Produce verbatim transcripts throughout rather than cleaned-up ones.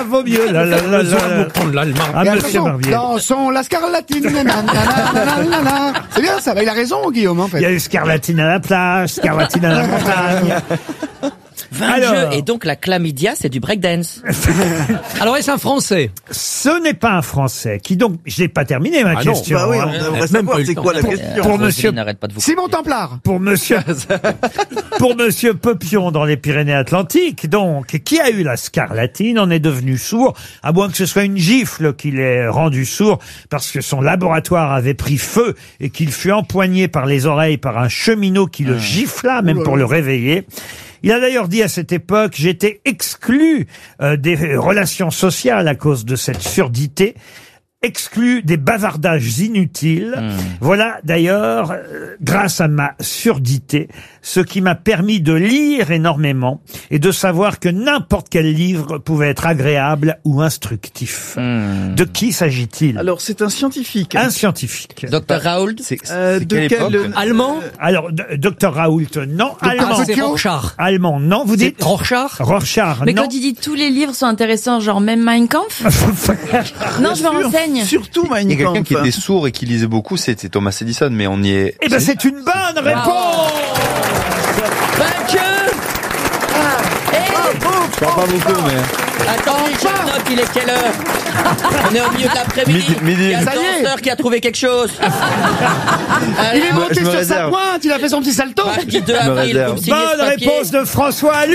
Vaut mieux. Là, là, là, là. Prendre l'allemand. Ah, Et monsieur attention, Barbier. dansons la scarlatine. nanana, nanana. C'est bien ça, bah, il a raison Guillaume en Il y a fait. eu Scarlatine à la plage, Scarlatine à la montagne. vingt Alors. jeux, et donc la chlamydia, c'est du breakdance. Alors, est-ce un Français? Ce n'est pas un Français qui donc, je n'ai pas terminé ma Ah non, question. Bah oui, hein. on devrait Même savoir pas eu c'est le quoi temps. la Pour- question. pour Roselyne, monsieur- n'arrête pas de vous. Simon Templard. Pour monsieur, pour monsieur Peupion dans les Pyrénées-Atlantiques, donc, qui a eu la scarlatine, en est devenu sourd, à moins que ce soit une gifle qui l'ait rendu sourd, parce que son laboratoire avait pris feu et qu'il fut empoigné par les oreilles par un cheminot qui le gifla, même pour le réveiller. Il a d'ailleurs dit à cette époque, j'étais exclu euh, des relations sociales à cause de cette surdité, exclu des bavardages inutiles. Hmm. Voilà d'ailleurs, euh, grâce à ma surdité, ce qui m'a permis de lire énormément et de savoir que n'importe quel livre pouvait être agréable ou instructif. Hmm. De qui s'agit-il? Alors, c'est un scientifique. Un scientifique. Docteur Raoult. C'est Euh, c'est de quelle quel... époque Allemand? Alors, d- docteur Raoult, non. Ah, Allemand. c'est Rorschach. Allemand, non. Vous dites C'est Rorschach? Rorschach, Mais non. quand il dit tous les livres sont intéressants, genre même Mein Kampf. Non, je me Sûr, renseigne. Surtout Mein Il y a quelqu'un Kampf. qui était sourd et qui lisait beaucoup, c'était Thomas Edison, mais on y est. Eh ben, c'est une bonne réponse. Vainqueur. Je parle pas beaucoup, mais. Attendez, je note, il est quelle heure? On est au milieu de l'après-midi. Midi- midi. Il y a Ça y est. un danseur qui a trouvé quelque chose. Il est Alors, monté je me sur sa réserve. pointe, il a fait son petit salto. mardi deux me avril, réserve. vous me signez ce Bonne papier. réponse de François Allu.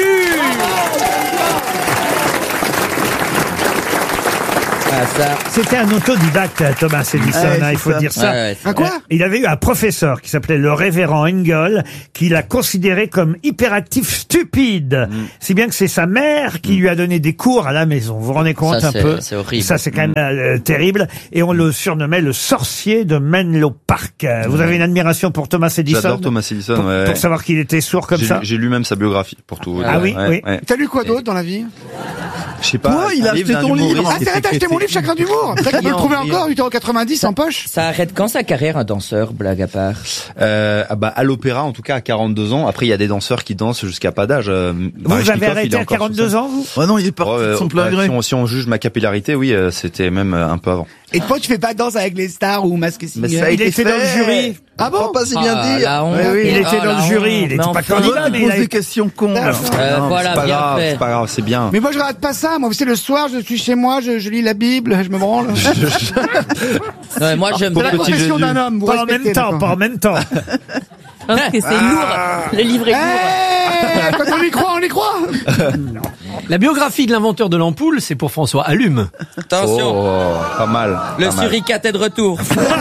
Ah, ça. C'était un autodidacte, Thomas Edison, Ouais, hein, il c'est faut ça. dire ça. Ouais, ouais, c'est Un quoi? Euh, Il avait eu un professeur qui s'appelait le révérend Engel, qui l'a considéré comme hyperactif stupide. Si bien que c'est sa mère qui lui a donné des cours à la maison. Vous vous rendez compte Ça, un c'est- peu? c'est horrible. Ça, c'est quand même euh, terrible. Et on le surnommait le sorcier de Menlo Park. Euh, Vous avez une admiration pour Thomas Edison? J'adore Thomas Edison, pour, ouais. pour savoir qu'il était sourd comme J'ai ça? j'ai lu même sa biographie, pour tout. vous Ah dire. oui, Ouais, oui. ouais. T'as lu quoi d'autre dans la vie? Je sais pas. Toi, il a un livre acheté d'un ton livre. humoriste Ah, qui c'est vrai, était t'as acheté mon livre Chagrin d'humour. Peut-être qu'on peut le Non, trouver oui. encore, huit euros quatre-vingt-dix en poche. Ça arrête quand sa carrière, un danseur, blague à part? Euh, ah bah, à l'opéra, en tout cas, à quarante-deux ans. Après, il y a des danseurs qui dansent jusqu'à pas d'âge. Euh, Vous Baryshnikov, avez il est arrêté à encore sur quarante-deux scène. ans, vous? Oh non, il est parti Oh, de euh, son plein euh, gré. si, on, si on juge ma capillarité, oui, euh, c'était même euh, un peu avant. Et toi, tu fais pas de danse avec les stars ou Mask Mais Singer? ça a Il été était dans le fait. jury. Ah bon? Faut pas si bien Ah, dire. la honte. Ouais, oui. Il était Oh, dans la le jury, honte. il était Mais pas enfin. candidat, mais il pose a des questions cons. là. Euh, Non, voilà, C'est pas bien grave, fait. c'est pas grave, c'est bien. Mais moi, je regarde pas ça. Moi, vous savez, le soir, je suis chez moi, je, je lis la Bible, je me branle. Non, mais moi, j'aime C'est la bien. profession d'un homme. Vous Pas en respectez, même temps, d'accord. pas en même temps. Parce que c'est lourd. Le livre est lourd. Eh, quand on y croit, on y croit. La biographie de l'inventeur de l'ampoule, c'est pour François Allume. Attention, Oh, pas mal. le pas mal. suricate est de retour.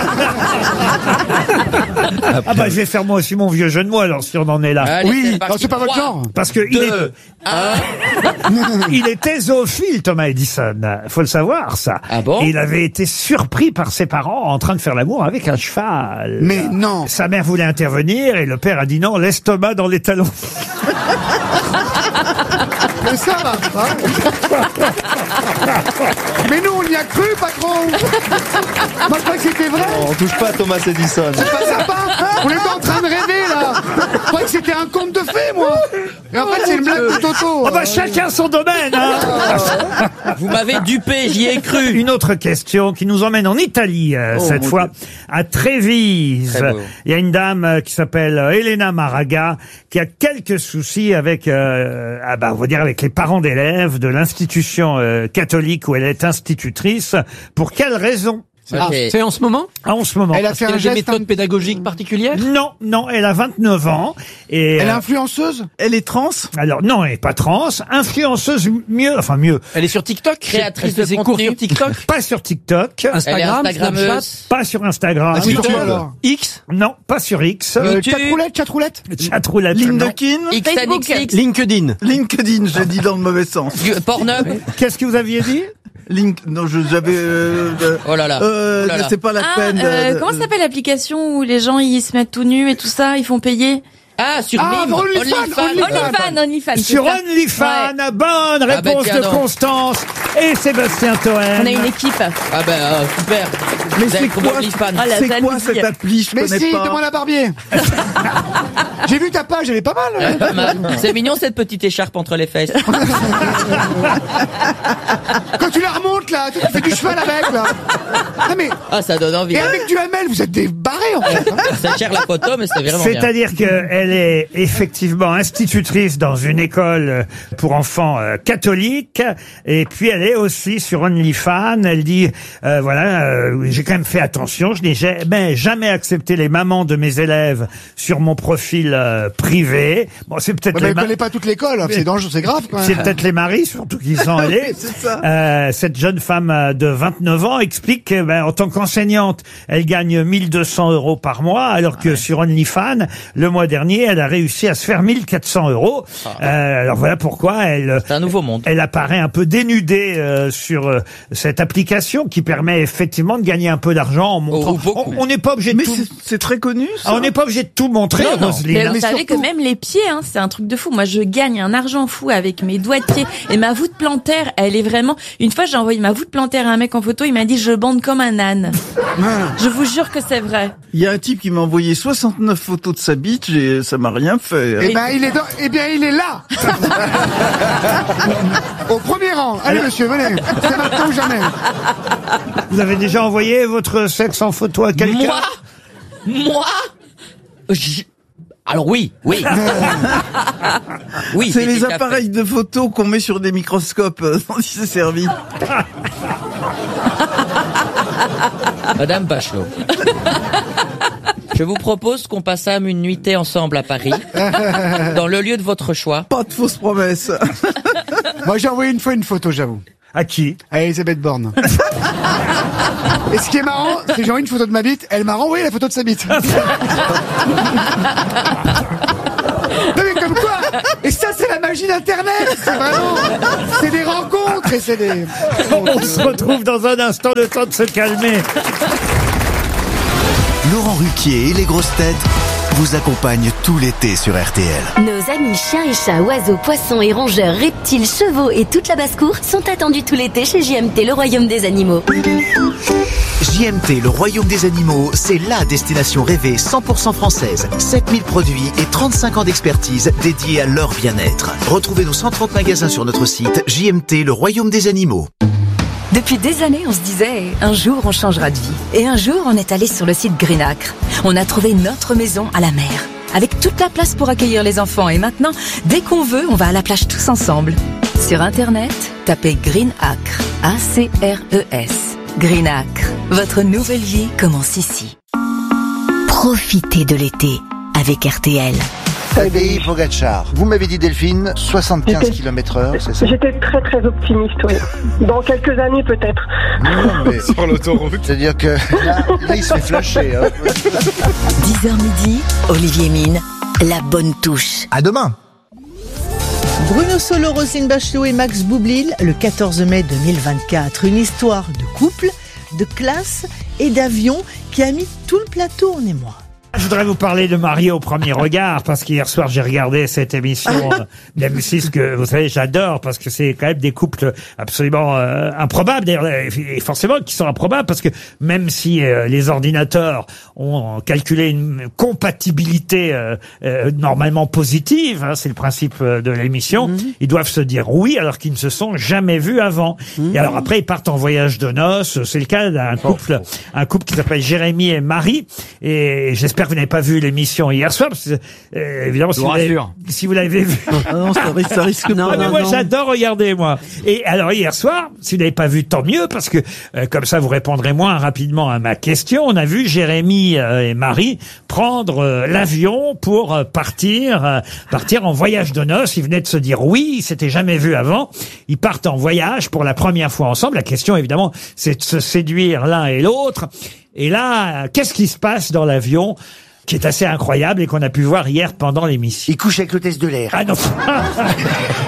Ah bah je vais faire moi aussi mon vieux jeu de mots alors si on en est là. Allez, Oui, c'est parti. non, c'est pas votre Trois, genre. Parce que il, est, deux, un. il était zoophile, Thomas Edison. Faut le savoir, ça. Ah bon? Et il avait été surpris par ses parents en train de faire l'amour avec un cheval. Mais non. Sa mère voulait intervenir et le père a dit non, laisse Thomas dans les talons. Mais ça va pas. Mais nous, on y a cru, patron. Moi, je croyais que c'était vrai. On touche pas à Thomas Edison. C'est pas sympa. On était en train de rêver, là. Je croyais que c'était un conte de fées, moi. Et en fait, c'est une blague de Toto. Oh bah chacun son domaine, hein. Vous m'avez dupé, j'y ai cru. Une autre question qui nous emmène en Italie, euh, Oh, cette mon fois, à Trévise. Très beau. Il y a une dame euh, qui s'appelle euh, Elena Maraga, qui a quelques soucis avec, euh, ah bah, on va dire avec les parents d'élèves de l'institution euh, catholique où elle est institutrice. Pour quelle raison? Ok. C'est en ce moment? Ah, en ce moment. Elle a Parce fait qu'il y un a des geste. méthodes pédagogiques particulières? Non, non, elle a vingt-neuf ans. Et, Elle est euh, influenceuse. Elle est trans. alors non, elle est pas trans, influenceuse mieux, enfin mieux, Elle est sur TikTok? Créatrice Elle fait de ses cours contenu. sur TikTok? pas sur TikTok, Instagram, Elle est Instagrammeuse. Snapchat, pas sur Instagram, Ah, Twitter. sur quoi, alors X, non, pas sur X, Euh, YouTube. Chatroulette, chatroulette. chatroulette, non. LinkedIn. X N X X. LinkedIn. LinkedIn, j'ai dit dans le mauvais sens. Pornhub. Qu'est-ce que vous aviez dit? Link, non, je, j'avais, euh, euh, Oh là là. euh, Oh là là. c'est pas la Ah, peine de, euh, de- comment ça s'appelle l'application où les gens ils se mettent tout nus et tout ça, ils font payer? Ah, sur Ah, Mime, OnlyFans, OnlyFans. OnlyFans, OnlyFans. Sur c'est ça. OnlyFans, Ouais. bonne bah réponse tiens de donc. Constance et Sébastien Toen. On a une équipe. Ah ben, euh, super. Mais Vous c'est avez trouvé quoi, OnlyFans. Ah, la c'est quoi jalousie. cette appli? Je Mais connais si, pas. demande à Barbier. J'ai vu ta page, elle est pas mal. Ouais, pas mal. C'est mignon cette petite écharpe entre les fesses. Quand tu la remontes, là, tu fais du cheval avec, là. Non, mais, Ah, ça donne envie. et avec du Hamel, vous êtes des barrés, en fait. hein. C'est cher la photo, mais c'est vraiment bien. C'est-à-dire qu'elle est effectivement institutrice dans une école euh, pour enfants euh, catholiques, et puis elle est aussi sur OnlyFans. Elle dit, euh, voilà, euh, j'ai quand même fait attention, je n'ai jamais, jamais accepté les mamans de mes élèves sur mon profil euh, privé. Bon, c'est peut-être Ouais, mais les elle ma- connaît pas toutes l'école, hein, c'est dangereux, c'est grave, quand même. c'est peut-être les maris, surtout qu'ils sont allés. C'est ça. Euh, cette jeune femme euh, de vingt-neuf ans explique que, ben, en tant qu'enseignante, elle gagne mille deux cents euros par mois, alors que sur OnlyFans, le mois dernier, elle a réussi à se faire mille quatre cents euros. Euh, alors voilà pourquoi elle, C'est un nouveau monde. elle apparaît un peu dénudée euh, sur euh, cette application qui permet effectivement de gagner un peu d'argent en montrant. Oh, beaucoup. On on n'est pas obligé de Mais tout. c'est- c'est très connu, ça. Ah, on n'est pas obligé de tout montrer, Non, non. Roselyne. Mais vous Mais savez surtout- que même les pieds, hein, c'est un truc de fou. Moi, je gagne un argent fou avec mes doigts de pied. Et ma voûte plantaire, elle est vraiment... Une fois, j'ai envoyé ma voûte plantaire à un mec en photo, il m'a dit « Je bande comme un âne ». Je vous jure que c'est vrai. Il y a un type qui m'a envoyé soixante-neuf photos de sa bite, j'ai- ça m'a rien fait. Eh ben, il est dans, eh bien, il est là. Au premier rang. Allez, monsieur, venez. C'est maintenant ou jamais. Vous avez déjà envoyé votre sexe en photo à quelqu'un? Moi Moi Je- Alors oui, oui. oui, C'est j'ai les déjà fait. appareils de photos qu'on met sur des microscopes, euh, dont il s'est servi. Madame Bachelot. Je vous propose qu'on passe à une nuitée ensemble à Paris, dans le lieu de votre choix. Pas de fausses promesses. Moi, j'ai envoyé une fois une photo, j'avoue. À qui? À Elisabeth Borne. Et ce qui est marrant, c'est que j'ai envoyé une photo de ma bite, elle m'a renvoyé la photo de sa bite. Non mais comme quoi. Et ça, c'est la magie d'Internet. C'est vraiment, c'est des rencontres et c'est des... On se retrouve dans un instant, le temps de se calmer. Laurent Ruquier et les grosses têtes vous accompagnent tout l'été sur R T L. Nos amis chiens et chats, oiseaux, poissons et rongeurs, reptiles, chevaux et toute la basse-cour sont attendus tout l'été chez J M T, le royaume des animaux. J M T, le royaume des animaux, c'est la destination rêvée cent pour cent française. sept mille produits et trente-cinq ans d'expertise dédiés à leur bien-être. Retrouvez nos cent trente magasins sur notre site J M T, le royaume des animaux. Depuis des années, on se disait, un jour on changera de vie. Et un jour, on est allé sur le site Greenacre. On a trouvé notre maison à la mer, avec toute la place pour accueillir les enfants. Et maintenant, dès qu'on veut, on va à la plage tous ensemble. Sur Internet, tapez Greenacre, A C R E S. Greenacre, votre nouvelle vie commence ici. Profitez de l'été avec R T L. Tadej Pogacar. Vous m'avez dit Delphine, soixante-quinze J'étais- kilomètres heure, c'est ça? J'étais très très optimiste, oui. Dans quelques années peut-être. Non, mais sur l'autoroute. C'est-à-dire que là, là, il se fait flasher. Hein. dix heures midi, Olivier Mine, la bonne touche. À demain. Bruno Solo, Roselyne Bachelot et Max Boublil, le quatorze mai deux mille vingt-quatre. Une histoire de couple, de classe et d'avion qui a mis tout le plateau en émoi. Je voudrais vous parler de Marié au premier regard, parce qu'hier soir, j'ai regardé cette émission euh, d'M six que, vous savez, j'adore, parce que c'est quand même des couples absolument euh, improbables, d'ailleurs, et forcément qui sont improbables, parce que même si euh, les ordinateurs ont calculé une compatibilité euh, euh, normalement positive, hein, c'est le principe euh, de l'émission, mmh. ils doivent se dire oui, alors qu'ils ne se sont jamais vus avant. Mmh. Et alors après, ils partent en voyage de noces, c'est le cas d'un couple, oh, oh. un couple qui s'appelle Jérémy et Marie, et j'espère que vous n'avez pas vu l'émission hier soir, parce que, euh, évidemment, si vous, l'avez, si vous l'avez vu. Ah non, ça, ça risque non, pas. Non, moi, non. J'adore regarder, moi. Et alors, hier soir, si vous n'avez pas vu, tant mieux, parce que, euh, comme ça, vous répondrez moins rapidement à ma question. On a vu Jérémy euh, et Marie prendre euh, l'avion pour euh, partir, euh, partir en voyage de noces. Ils venaient de se dire oui, ils s'étaient jamais vus avant. Ils partent en voyage pour la première fois ensemble. La question, évidemment, c'est de se séduire l'un et l'autre. Et là, qu'est-ce qui se passe dans l'avion qui est assez incroyable et qu'on a pu voir hier pendant l'émission? Il couche avec l'hôtesse de l'air. Ah non.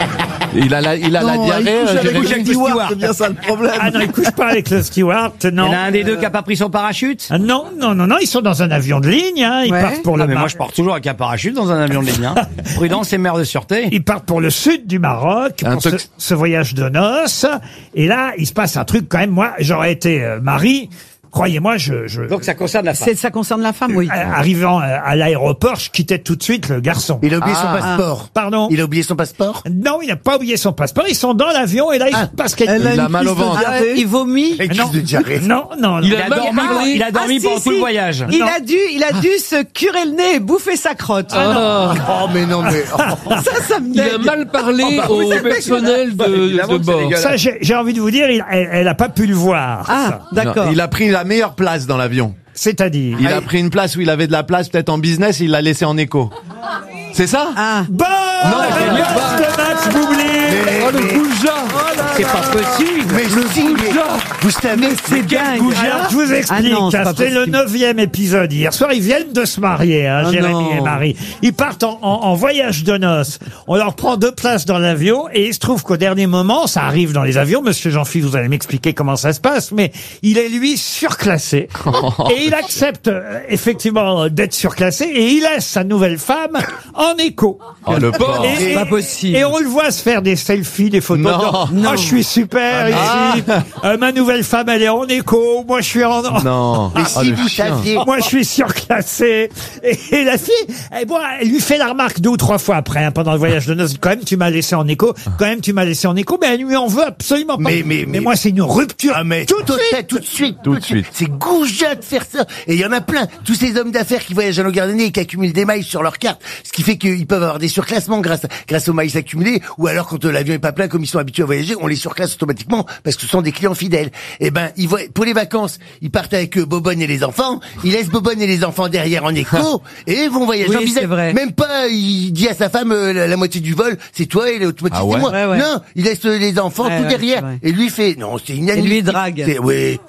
Il a la, il a la Non, diarrhée. il couche euh, avec Jérémy. le steward, c'est bien ça le problème. Ah non, il couche pas avec le steward, non. Il y en a un des deux qui a pas pris son parachute. Ah non, non, non, non, ils sont dans un avion de ligne, hein. Ils Ouais. partent pour le Ah, mais Mar- moi je pars toujours avec un parachute dans un avion de ligne. Hein. Prudence et mère de sûreté. Ils partent pour le sud du Maroc, Un pour ce, tox- ce voyage de noces. Et là, il se passe un truc quand même. Moi, j'aurais été euh, mari. Croyez-moi, je, je... Donc ça concerne la femme. C'est, ça concerne la femme, oui. Euh, Arrivant euh, à l'aéroport, je quittais tout de suite le garçon. Il a oublié son Ah. passeport. Pardon. Il a oublié son passeport. Non, il n'a pas oublié son passeport. Ils sont dans l'avion et là, il se passe quelque Elle chose. a Il a une mal au crise de ventre. diarrhée. Il vomit. Et Non. de diarrhée. Non, non, non. Il a dormi, il a dormi Ah, si, pendant tout le si. voyage. Il Non. a dû, il a dû se curer le nez et bouffer sa crotte. Oh, mais non, mais. Ça, ça me Il a dégue. mal parlé Oh, bah, oui, au c'est personnel de, évidemment de que c'est bord. dégueulasse. Ça, j'ai j'ai envie de vous dire, il- elle, elle a pas pu le voir. Ah, ça. d'accord. Non, il a pris la meilleure place dans l'avion. C'est-à-dire. Il a pris une place où il avait de la place, peut-être en business, il l'a laissé en écho. C'est ça? Ah. Bonne réponse de Max Boublil. Oh, le goujat! C'est pas possible. Mais si, mais. Vous savez, C'est dingue. Alors, je vous explique, Ah non, c'est hein, pas c'était le possible. neuvième épisode hier soir. Ils viennent de se marier, hein, Ah Jérémy non. et Marie. Ils partent en, en- en voyage de noces. On leur prend deux places dans l'avion et il se trouve qu'au dernier moment, ça arrive dans les avions. Monsieur Jean-Philippe, vous allez m'expliquer comment ça se passe, mais il est lui surclassé et il accepte euh, effectivement d'être surclassé et il laisse sa nouvelle femme en écho. Oh, le pauvre! Et, pas et- possible. et on le voit se faire des selfies, des photos. Non. de- Oh, je suis super ici. Euh, ma nouvelle femme, elle est en écho. Moi, je suis en. Non. Mais Oh, si le vous chien. saviez. Moi, je suis surclassé. Et, et la fille, eh, bon, elle lui fait la remarque deux ou trois fois après, hein, pendant le voyage de noces. Quand même, tu m'as laissé en écho. Quand même, tu m'as laissé en écho. Mais elle lui en veut absolument pas. Mais, mais, mais, moi, c'est une rupture. Ah, mais tout de tout, suite. tout de suite, Tout de suite. C'est goujat de faire ça. Et il y en a plein. Tous ces hommes d'affaires qui voyagent à longueur d'année et qui accumulent des mailles sur leur carte. Ce qui fait qu'ils peuvent avoir des surclassements grâce, grâce aux mailles accumulées. Ou alors, quand euh, l'avion est pas plein, comme ils sont habitués à voyager, on les surclasse automatiquement parce que ce sont des clients fidèles. Et ben, ils voient, pour les vacances, ils partent avec euh, Bobonne et les enfants. Ils laissent Bobonne et les enfants derrière en écho. Et ils vont voyager Oui, en business. c'est vrai. Même pas, il dit à sa femme, euh, la, la moitié du vol, c'est toi et l'autre moitié, Ah c'est ouais moi. Ouais, ouais. Non, il laisse euh, les enfants Ouais, tout ouais, derrière. c'est vrai. Et lui fait, non, c'est inadmissible. Et lui, il drague. C'est- Oui.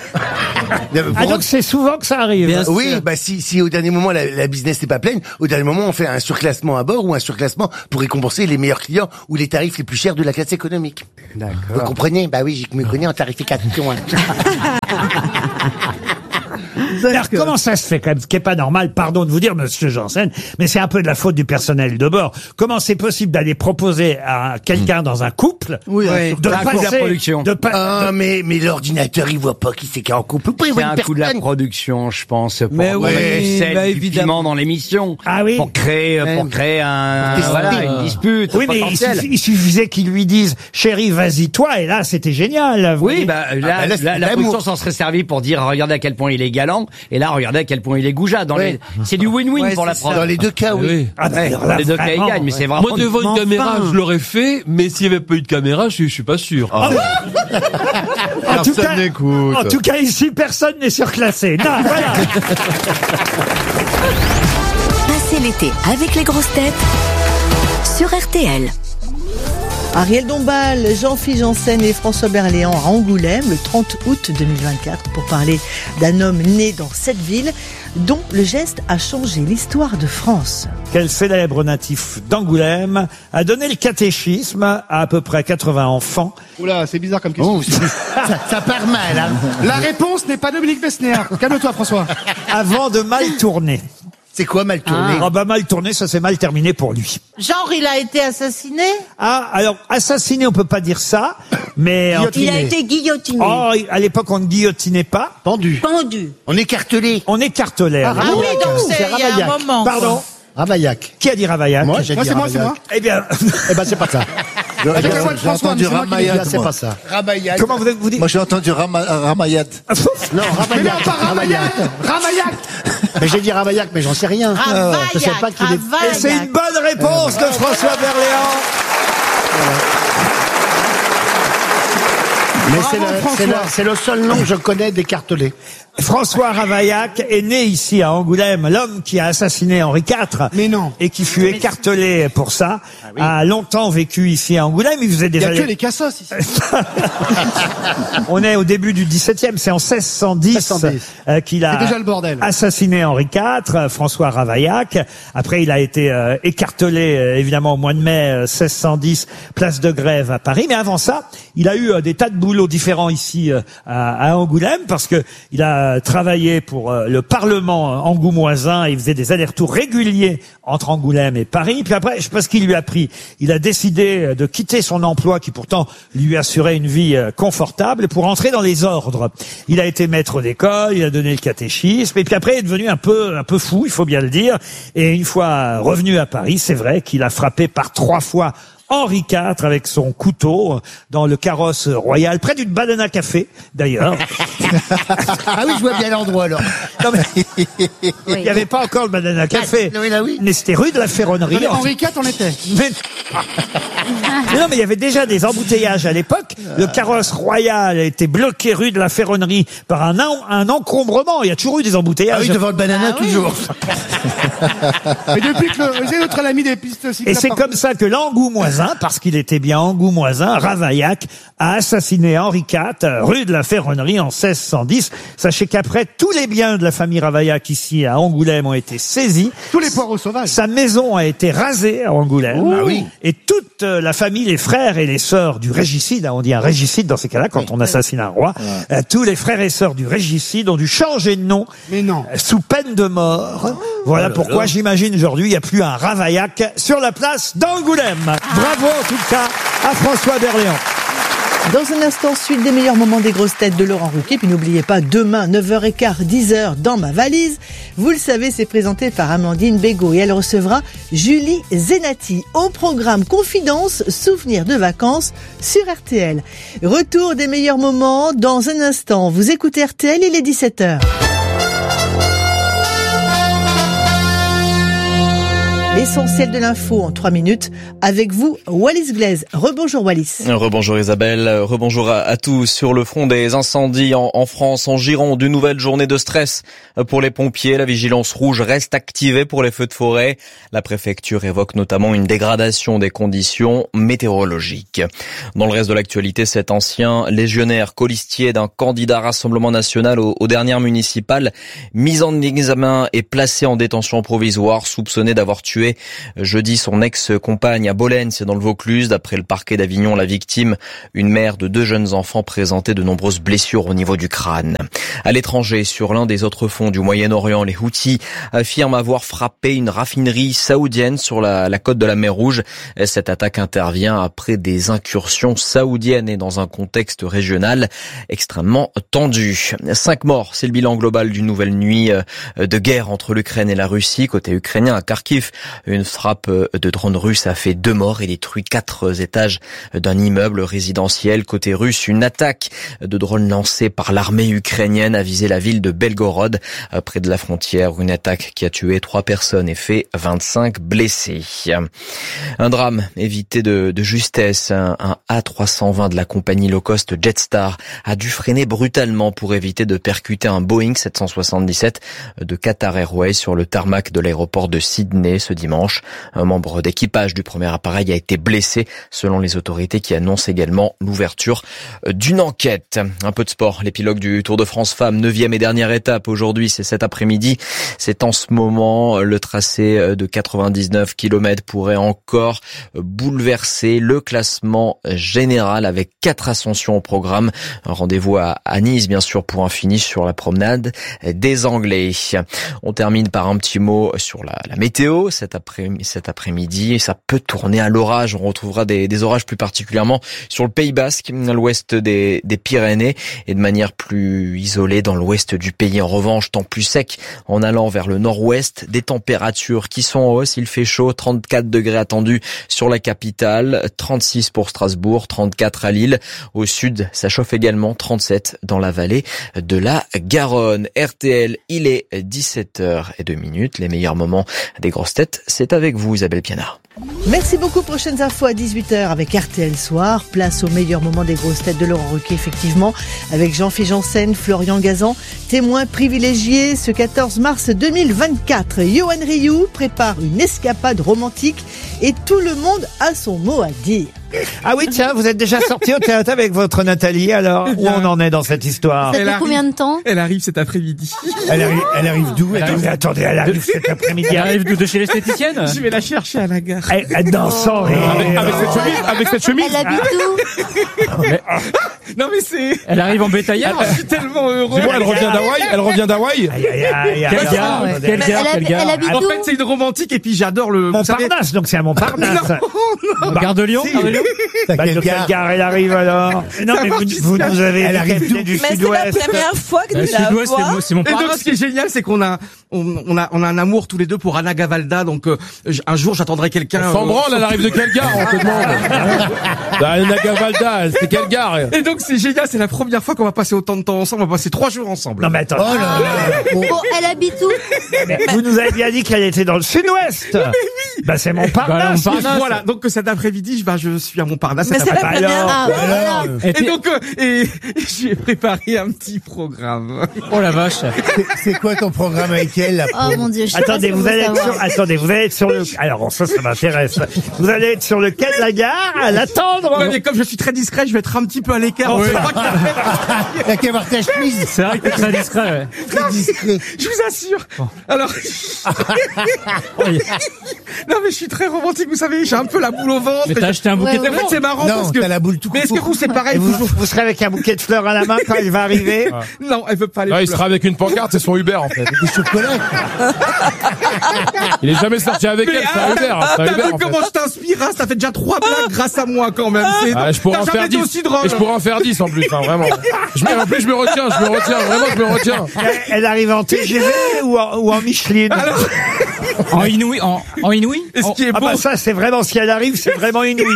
Ah, donc c'est souvent que ça arrive. Bien Oui, sûr. bah si, si au dernier moment la, la business n'est pas pleine, au dernier moment on fait un surclassement à bord ou un surclassement pour récompenser les meilleurs clients ou les tarifs les plus chers de la classe économique. Vous D'accord. comprenez? Bah oui, je me connais en tarification. Hein. Alors, comment ça se fait quand même, ce qui est pas normal, pardon de vous dire, monsieur Janssen, mais c'est un peu de la faute du personnel de bord. Comment c'est possible d'aller proposer à quelqu'un dans un couple Oui, Ouais. de C'est un coup de la passer, production. de pas, Ah mais mais l'ordinateur il voit pas qui c'est qui est en couple. Vous pouvez C'est voir un une coup de la personne. production, je pense, pour Mais avoir oui, du sel, bah, du évidemment. piment dans l'émission, Ah oui. pour créer, euh, pour créer un, Pour voilà, tester. une dispute oui, mais il, potentielle. suffi- il suffisait qu'ils lui disent, chérie, vas-y toi, et là, c'était génial. vous Oui, voyez. bah, là, Ah bah là, c'est la, la l'amour. production s'en serait servie pour dire, regardez à quel point il est galant, et là, regardez à quel point il est goujat. Dans Ouais. les, c'est du win-win Ouais, pour la c'est prod. Dans les deux cas, oui. Oui. Ah, bah, Ouais, alors dans là, les deux cas, il vraiment, gagne, mais ouais. c'est vraiment. Moi, devant Mais une caméra, enfin. je l'aurais fait, mais s'il n'y avait pas eu de caméra, je, je suis pas sûr. En tout Personne cas- n'écoute. En tout cas, ici, personne n'est surclassé. Non, voilà. Passez l'été avec les grosses têtes sur R T L. Ariel Dombal, Jean-Philippe Janssen et François Berléand à Angoulême le trente août deux mille vingt-quatre pour parler d'un homme né dans cette ville dont le geste a changé l'histoire de France. Quel célèbre natif d'Angoulême a donné le catéchisme à à peu près quatre-vingts enfants. Oula, c'est bizarre comme question. Oh, c'est- ça, ça part mal, hein. La réponse n'est pas Dominique Besnéer. Calme-toi, François. Avant de mal tourner. C'est quoi mal tourné? Ah bah mal tourné, ça s'est mal terminé pour lui. Genre, il a été assassiné? Ah, alors assassiné, on peut pas dire ça, mais en- Il a été guillotiné. Oh, à l'époque on ne guillotinait pas. Pendu. Pendu. On écartelé. On écartelait. Ah oui, donc c'est il y a un moment. Pardon. Ravaillac. Qui a dit Ravaillac? Moi, j'ai Moi, dit c'est moi, c'est Ravaillac. moi. Eh bien, Eh ben, c'est pas ça. Je- Avec je- la voix de J'ai François, entendu mais c'est moi qui l'ai dit. Ramayat, c'est Moi. pas ça. Rabayat. comment vous, vous dites? Moi, j'ai entendu Rama- Ramayat. Non, Mais non, Ravaillac. pas Ravaillac. Ravaillac. Mais j'ai dit Ravaillac, mais j'en sais rien. Ravaillac, Je sais pas qu'il est... Et c'est une bonne réponse de François Berléand. Mais Bravo, c'est le, François. c'est, le, c'est le seul nom que je connais d'écartelé. François Ravaillac est né ici à Angoulême. L'homme qui a assassiné Henri quatre Mais non. et qui fut écartelé pour ça a longtemps vécu ici à Angoulême. Il faisait des Il y a allers- que les cassos ici. On est au début du dix-septième, c'est en seize cent dix, seize cent dix. euh, qu'il a C'est déjà le bordel. assassiné Henri quatre, euh, François Ravaillac. Après, il a été euh, écartelé, euh, évidemment, au mois de mai euh, seize cent dix, place de Grève à Paris. Mais avant ça, il a eu euh, des tas de boulots différents ici euh, à, à Angoulême, parce que il a travaillé pour euh, le Parlement angoumoisin. Il faisait des allers-retours réguliers entre Angoulême et Paris. Puis après, je sais pas ce qu'il lui a pris. Il a décidé euh, de quitter son emploi, qui pourtant lui assurait une vie euh, confortable, pour entrer dans les ordres. Il a été maître d'école, il a donné le catéchisme, et puis après, il est devenu un peu, un peu fou, il faut bien le dire. Et une fois revenu à Paris, c'est vrai qu'il a frappé par trois fois Henri quatre avec son couteau dans le carrosse royal, près d'une banana café, d'ailleurs. Ah oui, je vois bien l'endroit alors. Non, mais il n'y avait pas encore le banana café. Ah, oui, là, oui. Mais c'était rue de la Ferronnerie. Non, mais Henri quatre, on était. Mais... Mais non, mais il y avait déjà des embouteillages à l'époque. Le carrosse royal a été bloqué rue de la Ferronnerie par un, en- un encombrement. Il y a toujours eu des embouteillages. Ah oui, devant le banana, toujours. Mais depuis que le, les autres, elle a mis des pistes cyclables. Et c'est comme ça que l'Angoumoisin, parce qu'il était bien Angoumoisin, Ravaillac, a assassiné Henri quatre, euh, rue de la Ferronnerie, en seize cent dix. Sachez qu'après, tous les biens de la famille Ravaillac ici à Angoulême ont été saisis. Tous les poireaux sauvages. Sa maison a été rasée à Angoulême. Ah oui. Et toute euh, la famille, les frères et les sœurs du régicide, hein, on dit un régicide dans ces cas-là quand on assassine un roi, euh, tous les frères et sœurs du régicide ont dû changer de nom. Mais non. euh, Sous peine de mort. Voilà pourquoi j'imagine aujourd'hui il n'y a plus un Ravaillac sur la place d'Angoulême. Bravo en tout cas à François Berléand. Dans un instant, suite des meilleurs moments des grosses têtes de Laurent Ruquier. Puis n'oubliez pas, demain, neuf heures quinze, dix heures, dans ma valise. Vous le savez, c'est présenté par Amandine Bégaud et elle recevra Julie Zenati. Au programme Confidence, souvenirs de vacances sur R T L. Retour des meilleurs moments dans un instant. Vous écoutez R T L, il est dix-sept heures. L'essentiel de l'info en trois minutes. Avec vous, Wallis Glaise. Rebonjour Wallis. Rebonjour Isabelle, rebonjour à, à tous. Sur le front des incendies en, en France, en Gironde, une nouvelle journée de stress pour les pompiers. La vigilance rouge reste activée pour les feux de forêt. La préfecture évoque notamment une dégradation des conditions météorologiques. Dans le reste de l'actualité, cet ancien légionnaire colistier d'un candidat Rassemblement National aux, aux dernières municipales, mis en examen et placé en détention provisoire, soupçonné d'avoir tué jeudi son ex-compagne à Bolène, c'est dans le Vaucluse. D'après le parquet d'Avignon, la victime, une mère de deux jeunes enfants, présentait de nombreuses blessures au niveau du crâne. À l'étranger, sur l'un des autres fonds du Moyen-Orient, les Houthis affirment avoir frappé une raffinerie saoudienne sur la, la côte de la mer Rouge. Cette attaque intervient après des incursions saoudiennes et dans un contexte régional extrêmement tendu. Cinq morts, c'est le bilan global d'une nouvelle nuit de guerre entre l'Ukraine et la Russie. Côté ukrainien, à Kharkiv, une frappe de drone russe a fait deux morts et détruit quatre étages d'un immeuble résidentiel. Côté russe, une attaque de drone lancée par l'armée ukrainienne a visé la ville de Belgorod, près de la frontière. Une attaque qui a tué trois personnes et fait vingt-cinq blessés. Un drame évité de, de justesse. Un, un A trois cent vingt de la compagnie low cost Jetstar a dû freiner brutalement pour éviter de percuter un Boeing sept cent soixante-dix-sept de Qatar Airways sur le tarmac de l'aéroport de Sydney ce dimanche. Un membre d'équipage du premier appareil a été blessé, selon les autorités qui annoncent également l'ouverture d'une enquête. Un peu de sport, l'épilogue du Tour de France Femmes, neuvième et dernière étape aujourd'hui, c'est cet après-midi. C'est en ce moment, le tracé de quatre-vingt-dix-neuf kilomètres pourrait encore bouleverser le classement général avec quatre ascensions au programme. Un rendez-vous à, à Nice, bien sûr, pour un finish sur la promenade des Anglais. On termine par un petit mot sur la, la météo. Cet après, cet après-midi, ça peut tourner à l'orage. On retrouvera des, des orages plus particulièrement sur le Pays Basque, à l'ouest des, des Pyrénées et de manière plus isolée dans l'ouest du pays. En revanche, temps plus sec en allant vers le nord-ouest. Des températures qui sont en hausse. Il fait chaud, trente-quatre degrés attendus sur la capitale, trente-six pour Strasbourg, trente-quatre à Lille. Au sud, ça chauffe également, trente-sept dans la vallée de la Garonne. R T L, il est dix-sept heures zéro deux. Les meilleurs moments des grosses têtes, c'est avec vous Isabelle Pianard. Merci beaucoup. Prochaines infos à dix-huit heures avec R T L Soir. Place au meilleur moment des grosses têtes de Laurent Ruquier, effectivement, avec Jean-Philippe Janssen, Florian Gazan, témoin privilégié ce quatorze mars deux mille vingt-quatre. Yoann Rioux prépare une escapade romantique et tout le monde a son mot à dire. Ah oui, tiens, vous êtes déjà sorti au théâtre avec votre Nathalie, alors où on en est dans cette histoire? Ça fait combien de temps? Elle arrive cet après-midi. Elle arrive, elle arrive d'où? Attendez, attendez, elle arrive cet après-midi. Elle arrive d'où? De chez l'esthéticienne? Je vais la chercher à la gare. Elle, elle danse en rire. Avec, avec cette chemise, avec cette chemise. Elle habite où? Mais- Non mais c'est... Elle arrive en bétaillard. Je suis tellement heureux. Dis-moi, elle revient d'Hawaï? Elle revient d'Hawaï? Aïe, aïe, aïe, aïe, Quelle alors, gare? attendez. Quelle Mais gare? elle Quelle hab- gare? elle habite En où? fait, c'est une romantique et puis j'adore le... vous savez- Montparnasse, donc c'est à Montparnasse. Non, non. Gare de Lyon? Si. Gare de Lyon T'as Bah, quelle de quelle gare? gare elle arrive alors? Non, mais vous, vous nous avez Elle arrive dit qu'elle d'où? venait du Mais c'est la sud-ouest. première fois que Le tu la sud-ouest, c'est vois. mon- c'est mon Et donc, parrain. ce qui est génial, c'est qu'on a, on, on a, on a un amour tous les deux pour Anna Gavalda. Donc, euh, j- un jour, j'attendrai quelqu'un. Sans euh, branle, elle arrive de quelle gare, on te demande? Anna Gavalda, c'est quelle gare? Et donc, c'est génial. C'est la première fois qu'on va passer autant de temps ensemble. On va passer trois jours ensemble. Non, mais attends. Oh là là. Bon, elle habite où? Vous nous avez bien dit qu'elle était dans le sud-ouest. Bah, c'est Montparnasse. Bah, Montparnasse. Voilà. Donc, cet après-midi, je, bah, je suis à Montparnasse. Mais cet c'est la après-midi. première. Ah, bah, voilà. Et Et puis- donc, euh, et, et j'ai préparé un petit programme. Oh la vache. C'est- C'est quoi ton programme avec elle, là? Oh mon Dieu, je sais Attendez, pas vous si allez être savoir. sur, attendez, vous allez être sur le, alors, ça, ça m'intéresse. Vous allez être sur le quai de la gare à l'attendre. Ouais, mais comme je suis très discret, je vais être un petit peu à l'écart. Oui. On saura qu'il a fait- T'as qu'à voir ta chemise. C'est vrai que t'es très discret, ouais. Très discret. Je vous assure. Alors, non mais je suis très romantique, vous savez, j'ai un peu la boule au ventre. Mais t'as acheté un bouquet Ouais, de En fait, c'est marrant Non, parce que. t'as la boule tout Mais est-ce que vous, c'est Et pareil vous, vous- vous serez avec un bouquet de fleurs à la main quand elle va arriver. Non, elle veut pas les Ouais, il fleurs. sera avec une pancarte, c'est son Uber, en fait. Des chocolats. Il est jamais sorti avec Mais elle, c'est ah, un Uber, hein, c'est t'as un Uber, vu en comment fait. je t'inspire, hein, ça fait déjà trois blagues grâce à moi quand même. C'est- Ah, je pourrais t'as en jamais faire été dix. aussi drôle. Et je pourrais en faire dix en plus, hein, vraiment. Je me, en plus, je me retiens, je me retiens, vraiment, je me retiens. Elle, elle arrive en T G V ou en, ou en Micheline. Alors, En inouï, en, en inouï? et ce qui est Ah beau, bah ça, c'est vraiment, si elle arrive, c'est vraiment inouï.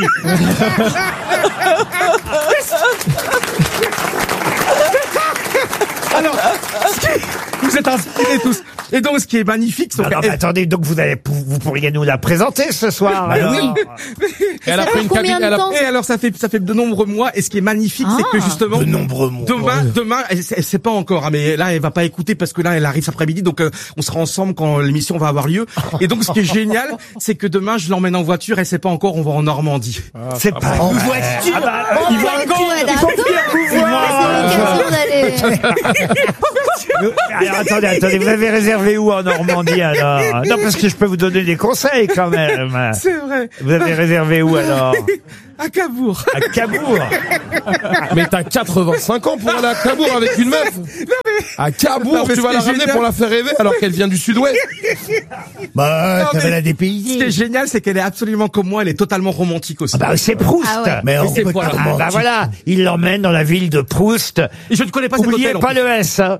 alors, ce qui est- vous êtes inspirés tous. Et donc, ce qui est magnifique, c'est Ah non, mais attendez, donc vous allez, vous pourriez nous la présenter ce soir. Bah alors. oui. Elle a Ça pris fait une combien cabine, de elle a, temps? Et alors, ça fait, ça fait de nombreux mois. Et ce qui est magnifique, c'est que justement, De nombreux mois. demain, demain, elle, elle sait pas encore, hein, mais là, elle va pas écouter parce que là, elle arrive cet après-midi, donc euh, on sera ensemble quand l'émission va avoir lieu. Et donc, ce qui est génial, c'est que demain, je l'emmène en voiture. Elle sait pas encore, on va en Normandie. C'est pas En vrai. voiture. Ah bah, Oh, il va bah, encore, elle il faut attend. venir vous C'est voir. l'occasion d'aller. Alors attendez, attendez, vous avez réservé où en Normandie alors? Non, parce que je peux vous donner des conseils quand même. C'est vrai. Vous avez réservé où alors? À Cabourg. À Cabourg. mais t'as quatre-vingt-cinq ans pour aller à Cabourg avec une meuf. À Cabourg, Non, mais tu vas ce la qui est ramener génial- pour la faire rêver alors qu'elle vient du sud-ouest. Bah, Non, ça va mais la Ce qui est dépayser. génial, c'est qu'elle est absolument comme moi. Elle est totalement romantique aussi. Ah bah c'est Proust. Ah ouais. Mais on c'est peut voilà. pas Ah bah voilà, il l'emmène dans la ville de Proust. Et je ne connais pas cet Oubliez hôtel. en pas plus. le S. Hein.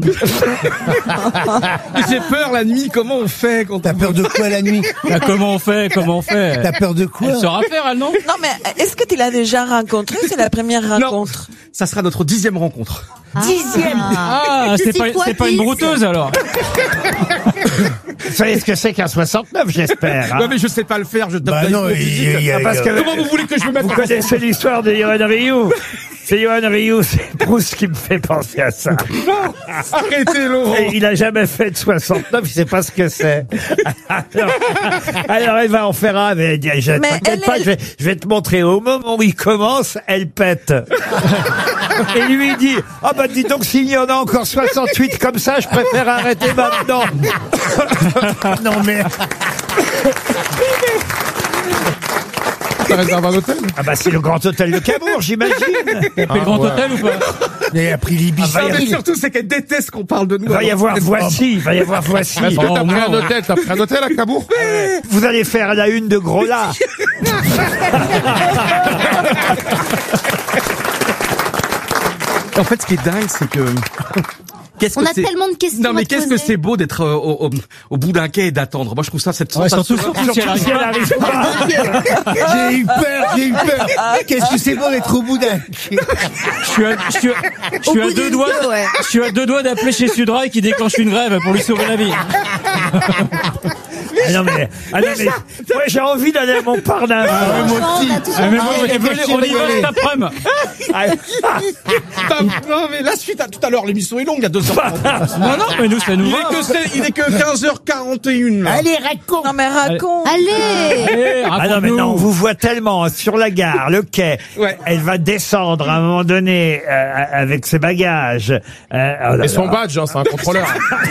Et j'ai peur la nuit. Comment on fait quand T'as peur de quoi la nuit? Bah, comment on fait? Comment on fait? T'as peur de quoi? Elle saura faire, elle, non? Non, mais est-ce que tu l'as déjà rencontré? C'est la première rencontre. Ça sera notre dixième rencontre. Dixième. Ah, c'est C'est pas, quoi, c'est pas une dix? brouteuse, alors. Vous savez ce que c'est qu'un soixante-neuf, j'espère. hein. Non mais je sais pas le faire. Je tape Bah dans non, les il- physiques. il y a- Ah, parce que- Comment vous voulez que je me mette Vous en connaissez l'histoire de Yoann Rioux. C'est Yoann Rioux, c'est Proust qui me fait penser à ça. Non, arrêtez Laurent. Et il a jamais fait de soixante-neuf, il sait pas ce que c'est. Alors, alors elle va en faire un, mais elle dit, je, Mais t'inquiète elle pas, est- je vais, je vais te montrer. Au moment où il commence, elle pète. Et lui il dit, ah bah dis donc, s'il y en a encore soixante-huit comme ça, je préfère arrêter maintenant. Non, mais. T'as réservé un hôtel? Ah bah c'est le grand hôtel de Cabourg, j'imagine. T'as pris le grand ouais. hôtel ou pas? Il a pris l'Ibis. Ah, Non, mais il surtout c'est qu'elle déteste qu'on parle de nous. Il va y alors. avoir voici, il va y avoir voici. Est-ce que Oh, t'as pris non. un hôtel? T'as pris un hôtel à Cabourg? Vous allez faire la une de Gros là. En fait, ce qui est dingue, c'est que. Qu'est-ce On que a c'est- tellement de questions Non, mais à te qu'est-ce que poser. c'est beau d'être euh, au, au, au bout d'un quai et d'attendre. Moi, je trouve ça cette Ouais, sensation. surtout, surtout si elle Si elle arrive pas. J'ai eu peur, j'ai eu peur. Qu'est-ce que c'est bon d'être au bout d'un. Je suis à, je suis à, je suis à bout deux d'une doigts, queue, ouais. je suis à deux doigts d'appeler chez Sudrail qui déclenche une grève pour lui sauver la vie. Ah non mais, ah non mais, moi j'ai envie d'aller à Montparnasse. Ah, moi aussi. Ah, mais moi, on y va cet après-midi. Non, mais la suite, à tout à l'heure, l'émission est longue, à deux heures quarante. Non, non, mais nous, ça nous Il va. est que, c'est- il est que quinze heures quarante et une. là. Allez, raconte. Non, mais raconte. Allez. Ah non mais non, on vous voit tellement sur la gare, le quai. Ouais. Elle va descendre à un moment donné euh, avec ses bagages. Euh, oh là Et son là. badge, hein, c'est un contrôleur.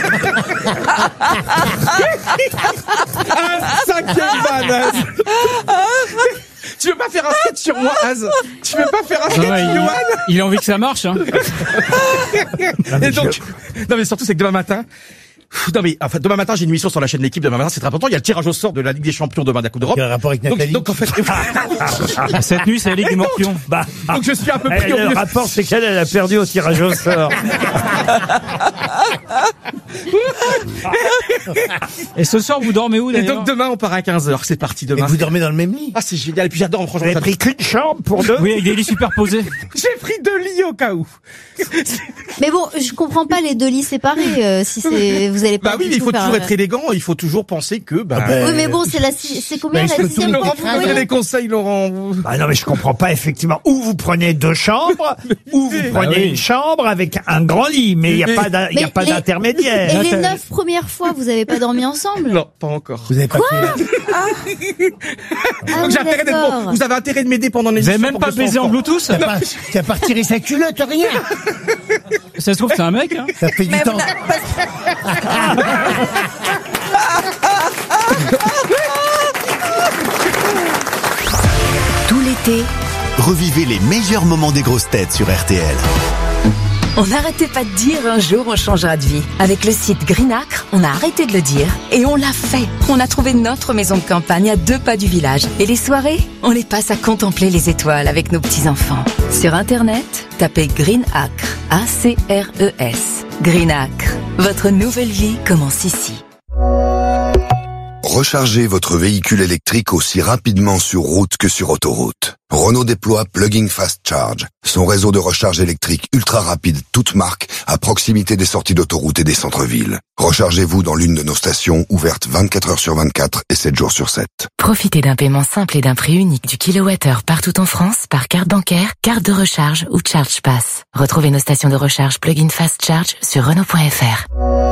Un cinquième ban, Az. Tu veux pas faire un sketch sur moi, Az? Tu veux pas faire un sketch, Non, ouais, il, Johan? il a envie que ça marche, hein. Et donc, non mais surtout c'est que demain matin, pff, non mais enfin demain matin j'ai une émission sur la chaîne de l'équipe demain matin, c'est très important. Il y a le tirage au sort de la Ligue des Champions demain de la Coupe d'Europe. Quel rapport avec Donc, Nathalie? donc en fait, Cette nuit, c'est la Ligue des Morpions. Bah, donc je suis un peu eh, pris au le mieux. rapport c'est qu'elle elle a perdu au tirage au sort. Et ce soir, vous dormez où, Et d'ailleurs? donc demain on part à quinze heures, c'est parti Et demain. vous dormez dans le même lit? Ah c'est génial, et puis j'adore Vous franchement. avez j'adore. pris qu'une chambre pour deux? Oui, avec des lits superposés. J'ai pris deux lits au cas où. Mais bon, je comprends pas les deux lits séparés. euh, si c'est, vous allez pas. Bah oui, du mais il tout faut faire toujours un- être élégant, il faut toujours penser que bah. Oui, mais bon, c'est la, si- c'est combien Bah, il la faut tout sixième le fois Laurent, que vous vous donnez voyez les conseils, Laurent. vous- Bah non mais je comprends pas effectivement. Ou vous prenez deux chambres, ou vous Bah prenez oui. une chambre avec un grand lit, mais il y a Mais- pas d'in- il y a Mais pas les- d'intermédiaire. Et les neuf premières fois, vous avez pas dormi ensemble? Non, pas encore. Vous avez pas Quoi? fait- Ah, Donc oui, j'ai intérêt d'être d'accord. bon. Vous avez intérêt de m'aider pendant Vous l'émission. avez même pour pas que je sois baisé en forme. Bluetooth? T'as pas, t'as pas retiré sa culotte, rien. Ça se trouve, c'est un mec, hein. Ça fait du Mais temps. vous n'avez pas- Tout l'été, revivez les meilleurs moments des grosses têtes sur R T L. On n'arrêtait pas de dire un jour on changera de vie. Avec le site Greenacre, on a arrêté de le dire et on l'a fait. On a trouvé notre maison de campagne à deux pas du village. Et les soirées, on les passe à contempler les étoiles avec nos petits-enfants. Sur Internet, tapez Greenacre, A C R E S. Greenacre, votre nouvelle vie commence ici. Rechargez votre véhicule électrique aussi rapidement sur route que sur autoroute. Renault déploie Plug-in Fast Charge, son réseau de recharge électrique ultra rapide toute marque à proximité des sorties d'autoroute et des centres-villes. Rechargez-vous dans l'une de nos stations ouvertes vingt-quatre heures sur vingt-quatre et sept jours sur sept. Profitez d'un paiement simple et d'un prix unique du kilowattheure partout en France par carte bancaire, carte de recharge ou Charge Pass. Retrouvez nos stations de recharge Plug-in Fast Charge sur Renault point F R.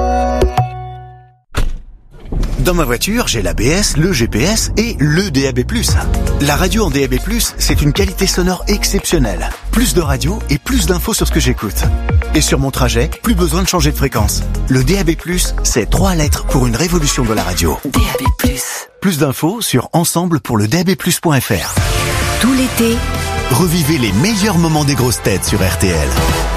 Dans ma voiture, j'ai l'A B S, le G P S et le D A B plus. La radio en D A B plus, c'est une qualité sonore exceptionnelle. Plus de radio et plus d'infos sur ce que j'écoute. Et sur mon trajet, plus besoin de changer de fréquence. Le D A B plus, c'est trois lettres pour une révolution de la radio. D A B plus. Plus d'infos sur ensemble pour le D A B plus point F R. Tout l'été, Revivez les meilleurs moments des grosses têtes sur R T L.